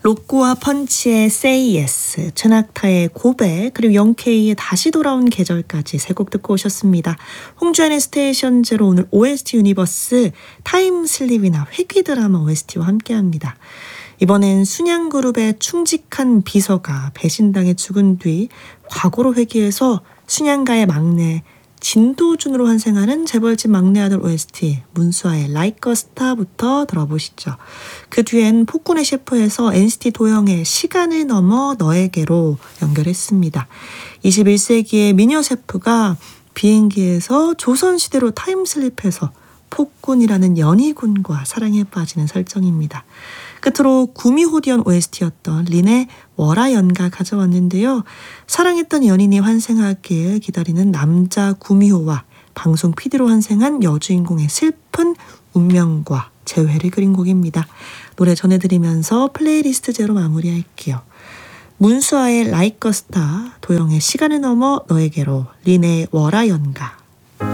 로꼬와 펀치의 Say Yes, 츠낙타의 고백, 그리고 영케이의 다시 돌아온 계절까지 세 곡 듣고 오셨습니다. 홍주연의 스테이션 제로, 오늘 OST 유니버스 타임슬립이나 회귀 드라마 OST와 함께합니다. 이번엔 순양그룹의 충직한 비서가 배신당해 죽은 뒤 과거로 회귀해서 순양가의 막내 진도준으로 환생하는 재벌집 막내 아들 OST 문수아의 Like a Star부터 들어보시죠. 그 뒤엔 폭군의 셰프에서 NCT 도영의 시간을 넘어 너에게로 연결했습니다. 21세기의 미녀 셰프가 비행기에서 조선시대로 타임슬립해서 폭군이라는 연희군과 사랑에 빠지는 설정입니다. 끝으로 구미호디언 OST였던 린의 월화연가 가져왔는데요. 사랑했던 연인이 환생하길 기다리는 남자 구미호와 방송 PD로 환생한 여주인공의 슬픈 운명과 재회를 그린 곡입니다. 노래 전해드리면서 플레이리스트 제로 마무리할게요. 문수아의 Like a Star, 도영의 시간을 넘어 너에게로, 린의 월화연가.